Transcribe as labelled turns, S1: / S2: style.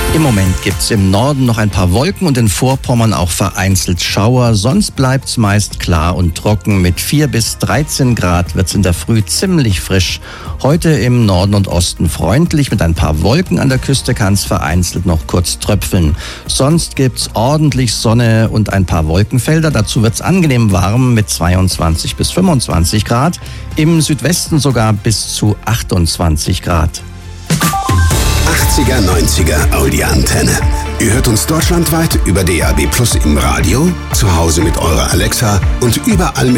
S1: Im Moment gibt's im Norden noch ein paar Wolken und in Vorpommern auch vereinzelt Schauer. Sonst bleibt's meist klar und trocken. Mit 4 bis 13 Grad wird's in der Früh ziemlich frisch. Heute im Norden und Osten freundlich. Mit ein paar Wolken an der Küste kann's vereinzelt noch kurz tröpfeln. Sonst gibt's ordentlich Sonne und ein paar Wolkenfelder. Dazu wird's angenehm warm mit 22 bis 25 Grad. Im Südwesten sogar bis zu 28 Grad.
S2: 80er, 90er Audi-Antenne. Ihr hört uns deutschlandweit über DAB+ im Radio, zu Hause mit eurer Alexa und überall mit